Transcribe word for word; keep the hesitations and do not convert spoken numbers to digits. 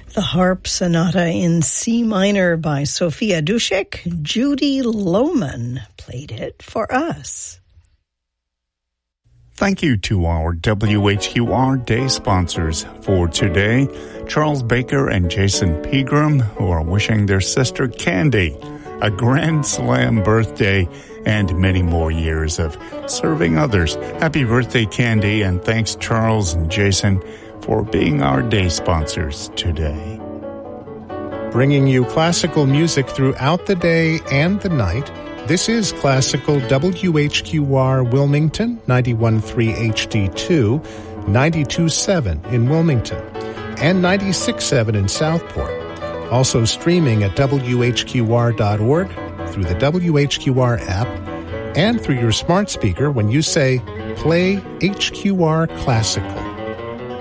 The Harp Sonata in C minor by Sofia Dušek. Judy Lohman played it for us. Thank you to our W H Q R Day sponsors for today, Charles Baker and Jason Pegram, who are wishing their sister Candy a Grand Slam birthday and many more years of serving others. Happy birthday, Candy, and thanks Charles and Jason for being our day sponsors today. Bringing you classical music throughout the day and the night, this is Classical W H Q R Wilmington, ninety-one point three H D two, ninety-two point seven in Wilmington, and ninety-six point seven in Southport. Also streaming at W H Q R dot org, through the W H Q R app, and through your smart speaker when you say, Play H Q R Classical.